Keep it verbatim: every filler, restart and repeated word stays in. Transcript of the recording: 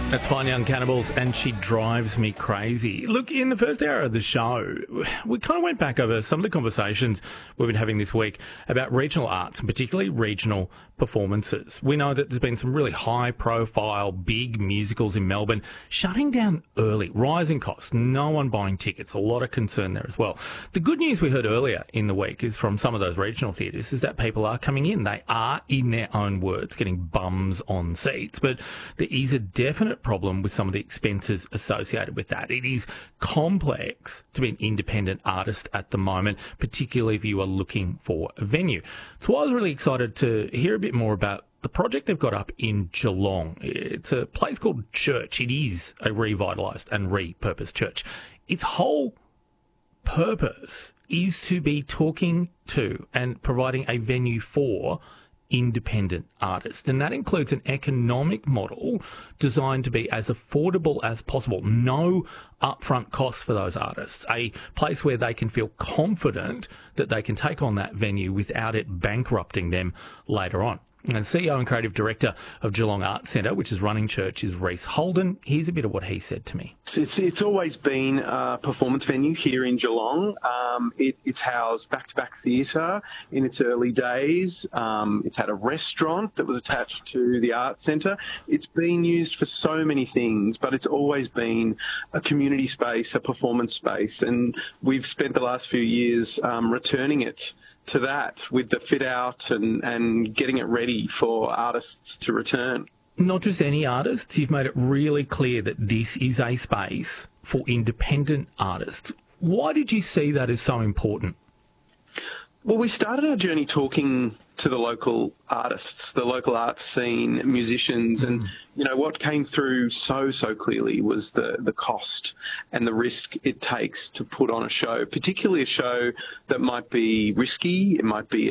That's Fine Young Cannibals, and She Drives Me Crazy. Look, in the first hour of the show, we kind of went back over some of the conversations we've been having this week about regional arts, and particularly regional performances. We know that there's been some really high-profile, big musicals in Melbourne shutting down early, rising costs, no one buying tickets, a lot of concern there as well. The good news we heard earlier in the week is from some of those regional theatres is that people are coming in. They are, in their own words, getting bums on seats, but there is a definite problem with some of the expenses associated with that. It is complex to be an independent artist at the moment, particularly if you are looking for a venue. So I was really excited to hear a bit more about the project they've got up in Geelong. It's a place called Church. It is a revitalised and repurposed church. Its whole purpose is to be talking to and providing a venue for independent artists. And that includes an economic model designed to be as affordable as possible. No upfront costs for those artists. A place where they can feel confident that they can take on that venue without it bankrupting them later on. And C E O and Creative Director of Geelong Arts Centre, which is running Church, is Rhys Holden. Here's a bit of what he said to me. It's, it's always been a performance venue here in Geelong. Um, it, it's housed back-to-back theatre in its early days. Um, it's had a restaurant that was attached to the Arts Centre. It's been used for so many things, but it's always been a community space, a performance space, and we've spent the last few years um, returning it to that with the fit out and, and getting it ready for artists to return. Not just any artists, you've made it really clear that this is a space for independent artists. Why did you see that as so important? Well, we started our journey talking to the local artists, the local arts scene, musicians, and, you know, what came through so, so clearly was the, the cost and the risk it takes to put on a show, particularly a show that might be risky, it might be